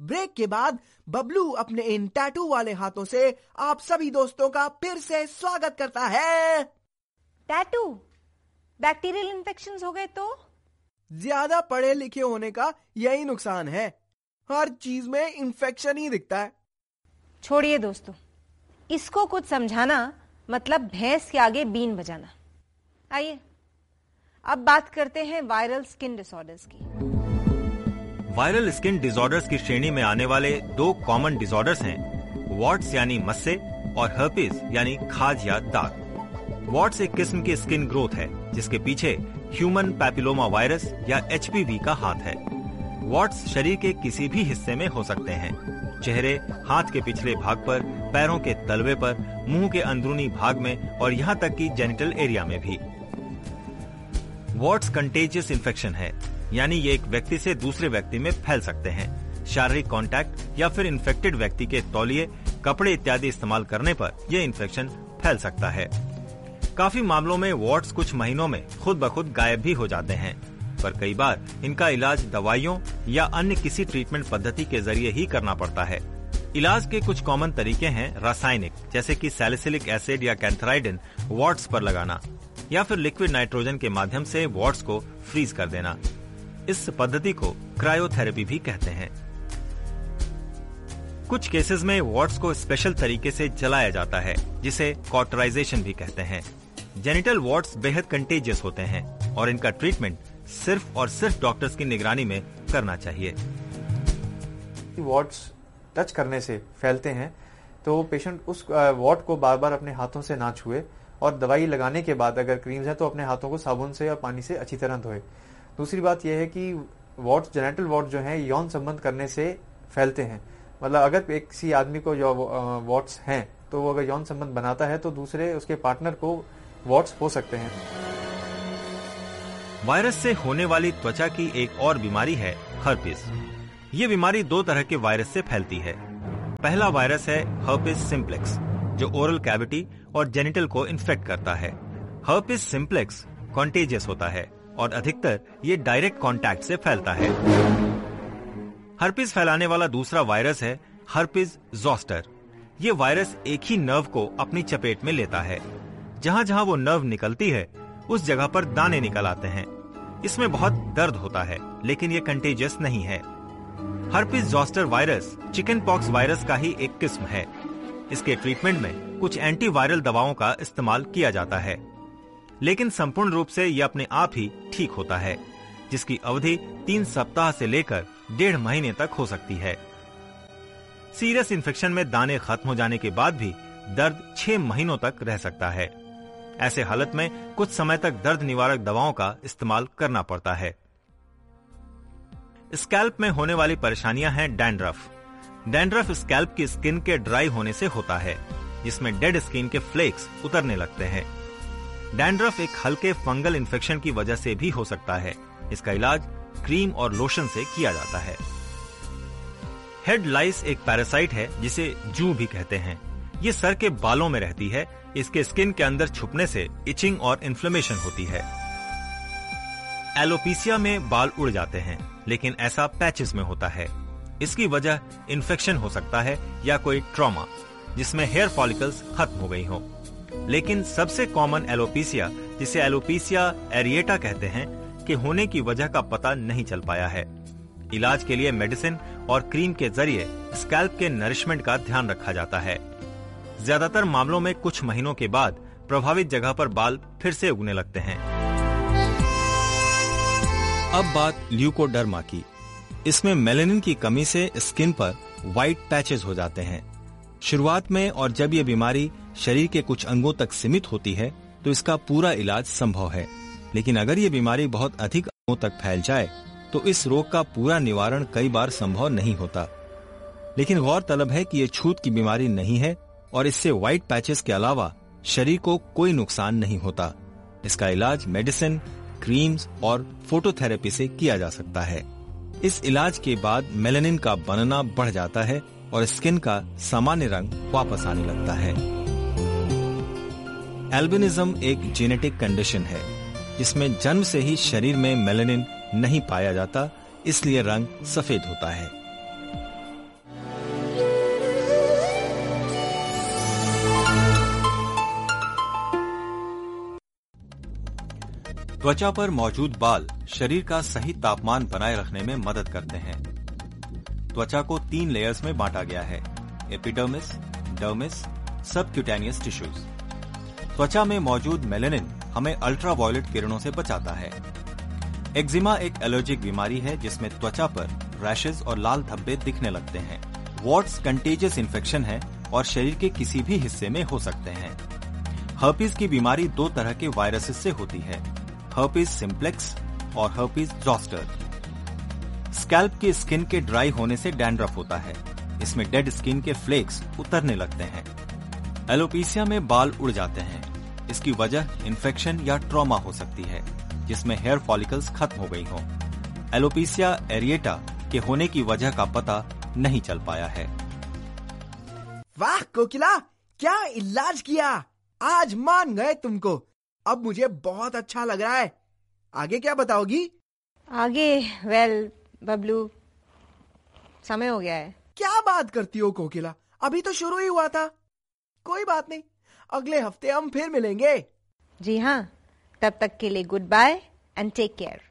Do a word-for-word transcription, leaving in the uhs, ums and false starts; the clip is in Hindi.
ब्रेक के बाद बबलू अपने इन टैटू वाले हाथों से आप सभी दोस्तों का फिर से स्वागत करता है। टैटू बैक्टीरियल इन्फेक्शंस हो गए तो? ज्यादा पढ़े लिखे होने का यही नुकसान है, हर चीज में इन्फेक्शन ही दिखता है। छोड़िए दोस्तों, इसको कुछ समझाना मतलब भैंस के आगे बीन बजाना। आइए अब बात करते हैं वायरल स्किन डिसऑर्डर्स की। वायरल स्किन डिसऑर्डर्स की श्रेणी में आने वाले दो कॉमन डिसऑर्डर्स हैं, वॉट्स यानी मस्से और हर्पिस यानी खाज या दाग। वॉट्स एक किस्म की स्किन ग्रोथ है जिसके पीछे ह्यूमन पैपिलोमा वायरस या एच पी वी का हाथ है। वॉट्स शरीर के किसी भी हिस्से में हो सकते हैं, चेहरे, हाथ के पिछले भाग पर, पैरों के तलवे पर, मुंह के अंदरूनी भाग में और यहाँ तक कि जेनिटल एरिया में भी। वॉट्स कंटेजियस इन्फेक्शन है, यानी ये एक व्यक्ति से दूसरे व्यक्ति में फैल सकते हैं। शारीरिक कांटेक्ट या फिर इन्फेक्टेड व्यक्ति के तौलिए, कपड़े इत्यादि इस्तेमाल करने पर यह इन्फेक्शन फैल सकता है। काफी मामलों में वॉट्स कुछ महीनों में खुद ब खुद गायब भी हो जाते हैं, पर कई बार इनका इलाज दवाइयों या अन्य किसी ट्रीटमेंट पद्धति के जरिए ही करना पड़ता है। इलाज के कुछ कॉमन तरीके हैं रासायनिक, जैसे कि सैलिसिलिक एसिड या कैंथराइडिन वॉट्स पर लगाना, या फिर लिक्विड नाइट्रोजन के माध्यम से वॉट्स को फ्रीज कर देना। इस पद्धति को क्रायोथेरेपी भी कहते हैं। कुछ केसेस में वॉट्स को स्पेशल तरीके से जलाया जाता है, जिसे कॉटराइजेशन भी कहते हैं। जेनिटल वॉट्स बेहद कंटेजियस होते हैं और इनका ट्रीटमेंट सिर्फ और सिर्फ डॉक्टर्स की निगरानी में करना चाहिए। वॉट्स टच करने से फैलते हैं तो पेशेंट उस वॉट को बार बार अपने हाथों से ना छुए और दवाई लगाने के बाद अगर क्रीम्स है तो अपने हाथों को साबुन से और पानी से अच्छी तरह धोए। दूसरी बात यह है कि वॉट्स, जेनिटल वॉट्स जो है यौन संबंध करने से फैलते हैं। मतलब अगर एक किसी आदमी को जो वॉट्स हैं तो वो अगर यौन संबंध बनाता है तो दूसरे उसके पार्टनर को वॉट्स हो सकते हैं। वायरस से होने वाली त्वचा की एक और बीमारी है हर्पिस। ये बीमारी दो तरह के वायरस से फैलती है। पहला वायरस है हर्पिस सिम्प्लेक्स, जो ओरल कैविटी और जेनिटल को इन्फेक्ट करता है। हर्पिस सिम्प्लेक्स कॉन्टेजियस होता है और अधिकतर ये डायरेक्ट कांटेक्ट से फैलता है। हर्पिस फैलाने वाला दूसरा वायरस है हर्पिस जोस्टर। ये वायरस एक ही नर्व को अपनी चपेट में लेता है। जहाँ जहाँ वो नर्व निकलती है उस जगह पर दाने निकल आते हैं। इसमें बहुत दर्द होता है, लेकिन ये कंटेजियस नहीं है। Herpes zoster virus chicken pox virus का ही एक किस्म है। इसके ट्रीटमेंट में कुछ एंटीवायरल दवाओं का इस्तेमाल किया जाता है, लेकिन संपूर्ण रूप से यह अपने आप ही ठीक होता है, जिसकी अवधि तीन सप्ताह से लेकर डेढ़ महीने तक हो सकती है। सीरियस इन्फेक्शन में दाने खत्म हो जाने के बाद भी दर्द छह महीनों तक रह सकता है। ऐसे हालत में कुछ समय तक दर्द निवारक दवाओं का इस्तेमाल करना पड़ता है। स्कैल्प में होने वाली परेशानियां हैं डैंड्रफ। डैंड्रफ स्कैल्प की स्किन के ड्राई होने से होता है, जिसमें डेड स्किन के फ्लेक्स उतरने लगते हैं। डैंड्रफ एक हल्के फंगल इन्फेक्शन की वजह से भी हो सकता है। इसका इलाज क्रीम और लोशन से किया जाता है। हेड लाइस एक पैरासाइट है जिसे जू भी कहते हैं। ये सर के बालों में रहती है। इसके स्किन के अंदर छुपने से इचिंग और इन्फ्लेमेशन होती है। एलोपीसिया में बाल उड़ जाते हैं, लेकिन ऐसा पैचेस में होता है। इसकी वजह इन्फेक्शन हो सकता है या कोई ट्रॉमा जिसमें हेयर फॉलिकल्स खत्म हो गई हो। लेकिन सबसे कॉमन एलोपीसिया, जिसे एलोपीसिया एरिएटा कहते हैं, के होने की वजह का पता नहीं चल पाया है। इलाज के लिए मेडिसिन और क्रीम के जरिए स्कैल्प के नरिशमेंट का ध्यान रखा जाता है। ज्यादातर मामलों में कुछ महीनों के बाद प्रभावित जगह पर बाल फिर से उगने लगते हैं। अब बात ल्यूकोडर्मा की। इसमें मेलानिन की कमी से स्किन पर व्हाइट पैचेस हो जाते हैं। शुरुआत में और जब ये बीमारी शरीर के कुछ अंगों तक सीमित होती है तो इसका पूरा इलाज संभव है, लेकिन अगर ये बीमारी बहुत अधिक अंगों तक फैल जाए तो इस रोग का पूरा निवारण कई बार संभव नहीं होता। लेकिन गौरतलब है कि ये छूत की बीमारी नहीं है और इससे व्हाइट पैचेस के अलावा शरीर को कोई नुकसान नहीं होता। इसका इलाज मेडिसिन, क्रीम्स और फोटोथेरेपी से किया जा सकता है। इस इलाज के बाद मेलानिन का बनना बढ़ जाता है और स्किन का सामान्य रंग वापस आने लगता है। एल्बिनिज्म एक जेनेटिक कंडीशन है जिसमें जन्म से ही शरीर में मेलानिन नहीं पाया जाता, इसलिए रंग सफेद होता है। त्वचा पर मौजूद बाल शरीर का सही तापमान बनाए रखने में मदद करते हैं। त्वचा को तीन लेयर्स में बांटा गया है, एपिडर्मिस, डर्मिस, सबक्यूटेनियस टिश्यूज। त्वचा में मौजूद मेलेनिन हमें अल्ट्रावायलेट किरणों से बचाता है। एक्जिमा एक एलर्जिक बीमारी है जिसमें त्वचा पर रैशेज और लाल धब्बे दिखने लगते हैं। वॉट्स कंटेजियस इन्फेक्शन है और शरीर के किसी भी हिस्से में हो सकते हैं। हर्पीज की बीमारी दो तरह के वायरसेस से होती है, हर्पीज सिम्प्लेक्स और हर्पीज ज़ॉस्टर। स्कैल्प की स्किन के ड्राई होने से डैंड्रफ होता है। इसमें डेड स्किन के फ्लेक्स उतरने लगते हैं। एलोपीसिया में बाल उड़ जाते हैं। इसकी वजह इन्फेक्शन या ट्रॉमा हो सकती है जिसमें हेयर फॉलिकल्स खत्म हो गई हों। एलोपीसिया एरिएटा के होने की वजह का पता नहीं चल पाया है। वाह कोकिला, क्या इलाज किया, आज मान गए तुमको। अब मुझे बहुत अच्छा लग रहा है। आगे क्या बताओगी? आगे वेल बबलू, समय हो गया है। क्या बात करती हो कोकिला, अभी तो शुरू ही हुआ था। कोई बात नहीं, अगले हफ्ते हम फिर मिलेंगे। जी हाँ, तब तक के लिए good bye and take care.